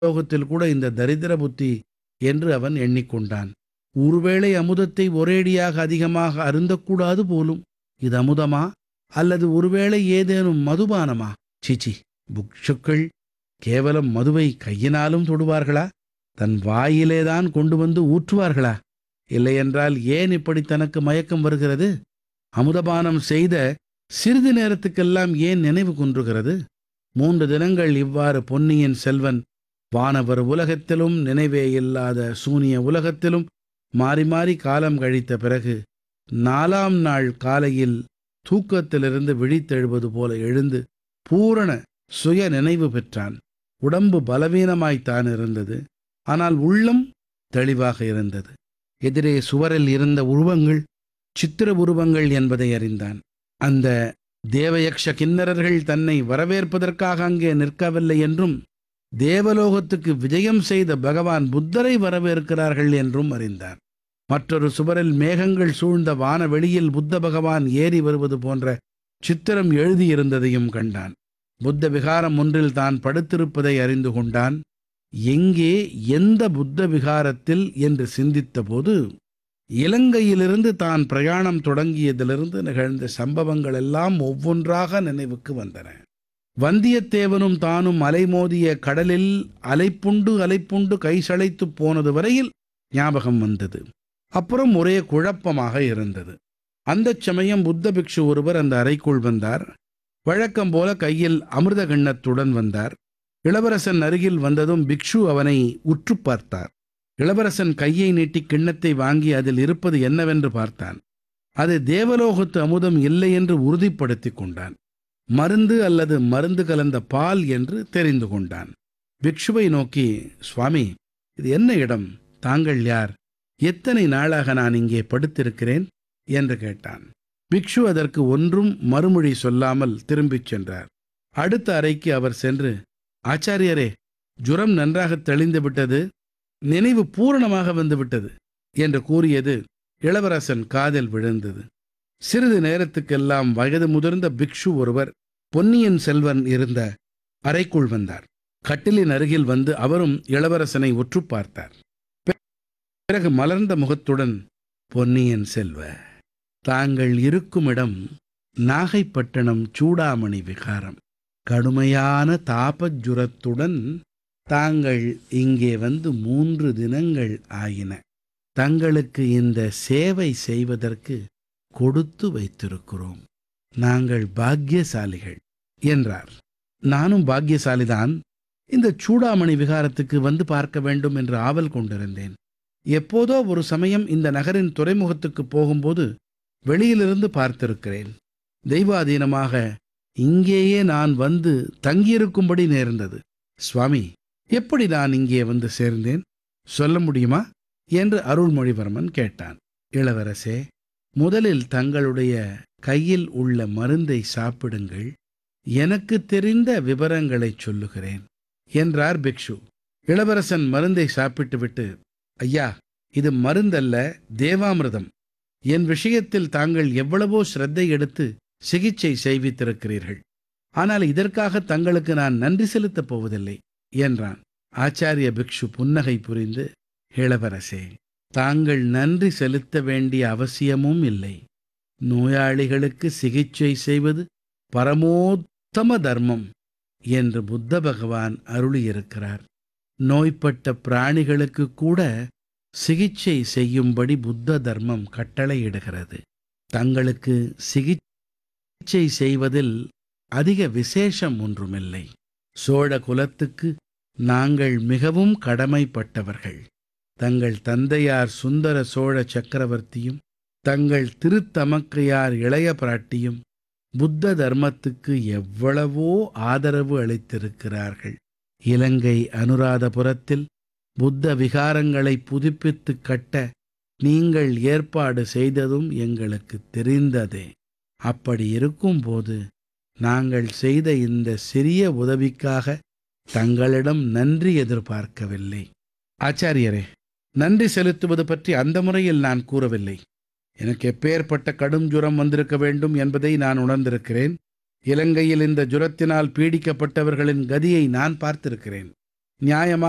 லோகத்தில் கூட இந்த தரித்திர புத்தி என்று அவன் எண்ணிக்கொண்டான். ஒருவேளை அமுதத்தை ஒரேடியாக அதிகமாக அருந்தக்கூடாது போலும். இது அமுதமா அல்லது ஒருவேளை ஏதேனும் மதுபானமா? சீச்சி, புக்ஷுக்கள் கேவலம் மதுவை கையினாலும் தொடுவார்களா? தன் வாயிலேதான் கொண்டு வந்து ஊற்றுவார்களா? இல்லையென்றால் ஏன் இப்படி தனக்கு மயக்கம் வருகிறது? அமுதபானம் செய்த சிறிது நேரத்துக்கெல்லாம் ஏன் நினைவு குன்றுகிறது? 3 தினங்கள் இவ்வாறு பொன்னியின் செல்வன் வானவர் உலகத்திலும் நினைவே இல்லாத சூனிய உலகத்திலும் மாறி மாறி காலம் கழித்த பிறகு 4ஆம் நாள் காலையில் தூக்கத்திலிருந்து விழித்தெழுவது போல எழுந்து பூரண சுய நினைவு பெற்றான். உடம்பு பலவீனமாய்த்தான் இருந்தது, ஆனால் உள்ளம் தெளிவாக இருந்தது. எதிரே சுவரில் இருந்த உருவங்கள் சித்திர உருவங்கள் என்பதை அறிந்தான். அந்த தேவயக்ஷ கிண்ணறர்கள் தன்னை வரவேற்பதற்காக அங்கே நிற்கவில்லை என்றும், தேவலோகத்துக்கு விஜயம் செய்த பகவான் புத்தரை வரவேற்கிறார்கள் என்றும் அறிந்தான். மற்றொரு சுவரில் மேகங்கள் சூழ்ந்த வானவெளியில் புத்த பகவான் ஏறி வருவது போன்ற சித்திரம் எழுதியிருந்ததையும் கண்டான். புத்த விகாரம் ஒன்றில் தான் படுத்திருப்பதை அறிந்து கொண்டான். எங்கே, எந்த புத்த விகாரத்தில் என்று சிந்தித்த போது, இலங்கையிலிருந்து தான் பிரயாணம் தொடங்கியதிலிருந்து நிகழ்ந்த சம்பவங்கள் எல்லாம் ஒவ்வொன்றாக நினைவுக்கு வந்தன. வந்தியத்தேவனும் தானும் அலைமோதிய கடலில் அலைப்புண்டு அலைப்புண்டு கைசளைத்து போனது வரையில் ஞாபகம் வந்தது. அப்புறம் ஒரே குழப்பமாக இருந்தது. அந்தச் சமயம் புத்த பிக்ஷு ஒருவர் அந்த அறைக்குள் வந்தார். வழக்கம் போல கையில் அமிர்த கிண்ணத்துடன் வந்தார். இளவரசன் அருகில் வந்ததும் பிக்ஷு அவனை உற்று பார்த்தார். இளவரசன் கையை நீட்டி கிண்ணத்தை வாங்கி அதில் இருப்பது என்னவென்று பார்த்தான். அது தேவலோகத்து அமுதம் இல்லை என்று உறுதிப்படுத்திக் கொண்டான். மருந்து அல்லது மருந்து கலந்த பால் என்று தெரிந்து கொண்டான். பிக்ஷுவை நோக்கி, சுவாமி, இது என்ன இடம்? தாங்கள் யார்? எத்தனை நாளாக நான் இங்கே படுத்திருக்கிறேன் என்று கேட்டான். பிக்ஷு அதற்கு ஒன்றும் மறுமொழி சொல்லாமல் திரும்பிச் சென்றார். அடுத்த அறைக்கு அவர் சென்று, ஆச்சாரியரே, ஜுரம் நன்றாக தெளிந்து விட்டது, நினைவு பூரணமாக வந்துவிட்டது என்று கூறியது இளவரசன் காதில் விழுந்தது. சிறிது நேரத்துக்கெல்லாம் வயது முதிர்ந்த பிக்ஷு ஒருவர் பொன்னியின் செல்வன் இருந்த அறைக்குள் வந்தார். கட்டிலின் அருகில் வந்து அவரும் இளவரசனை உற்று பார்த்தார். பிறகு மலர்ந்த முகத்துடன், பொன்னியின் செல்வ, தாங்கள் இருக்கும் இடம் நாகைப்பட்டினம் சூடாமணி விகாரம். கடுமையான தாபஜுரத்துடன் தாங்கள் இங்கே வந்து 3 தினங்கள் ஆயின. தங்களுக்கு இந்த சேவை செய்வதற்கு கொடுத்து வைத்திருக்கிறோம். நாங்கள் பாக்கியசாலிகள் என்றார். நானும் பாக்கியசாலிதான். இந்த சூடாமணி விகாரத்துக்கு வந்து பார்க்க வேண்டும் என்று ஆவல் கொண்டிருந்தேன். எப்போதோ ஒரு சமயம் இந்த நகரின் துறைமுகத்துக்கு போகும்போது வெளியிலிருந்து பார்த்திருக்கிறேன். தெய்வாதீனமாக இங்கேயே நான் வந்து தங்கியிருக்கும்படி நேர்ந்தது. சுவாமி, எப்படி நான் இங்கே வந்து சேர்ந்தேன்? சொல்ல முடியுமா என்று அருள்மொழிவர்மன் கேட்டான். இளவரசே, முதலில் தங்களுடைய கையில் உள்ள மருந்தை சாப்பிடுங்கள். எனக்கு தெரிந்த விவரங்களை சொல்லுகிறேன் என்றார் பிக்ஷு. இளவரசன் மருந்தை சாப்பிட்டுவிட்டு, ஐயா, இது மருந்தல்ல, தேவாமிர்தம். என் விஷயத்தில் தாங்கள் எவ்வளவோ சிரத்தை எடுத்து சிகிச்சை செய்வித்திருக்கிறீர்கள். ஆனால் இதற்காக தங்களுக்கு நான் நன்றி செலுத்தப் போவதில்லை என்றான். ஆச்சாரிய பிக்ஷு புன்னகை புரிந்து, இளவரசே, தாங்கள் நன்றி செலுத்த வேண்டிய அவசியமும் இல்லை. நோயாளிகளுக்கு சிகிச்சை செய்வது பரமோத்தம தர்மம் என்று புத்த பகவான் அருளியிருக்கிறார். நோய்பட்ட பிராணிகளுக்கு கூட சிகிச்சை செய்யும்படி புத்த தர்மம் கட்டளையிடுகிறது. தங்களுக்கு சிகிச்சை செய்வதில் அதிக விசேஷம் ஒன்றுமில்லை. சோழ குலத்துக்கு நாங்கள் மிகவும் கடமைப்பட்டவர்கள். தங்கள் தந்தையார் சுந்தர சோழ சக்கரவர்த்தியும் தங்கள் திருத்தமக்கையார் இளைய பிராட்டியும் புத்த தர்மத்துக்கு எவ்வளவோ ஆதரவு அளித்திருக்கிறார்கள். இலங்கை அனுராதபுரத்தில் புத்த விகாரங்களை புதுப்பித்து கட்ட நீங்கள் ஏற்பாடு செய்ததும் எங்களுக்கு தெரிந்ததே. அப்படி இருக்கும்போது நாங்கள் செய்த இந்த சிறிய உதவிக்காக தங்களிடம் நன்றி எதிர்பார்க்கவில்லை. ஆச்சாரியரே, நன்றி செலுத்துவது பற்றி அந்த முறையில் நான் கூறவில்லை. எனக்கு எப்பேற்பட்ட கடும் ஜுரம் வந்திருக்க வேண்டும் என்பதை நான் உணர்ந்திருக்கிறேன். இலங்கையில் இந்த ஜுரத்தினால் பீடிக்கப்பட்டவர்களின் கதியை நான் பார்த்திருக்கிறேன். நியாயமாக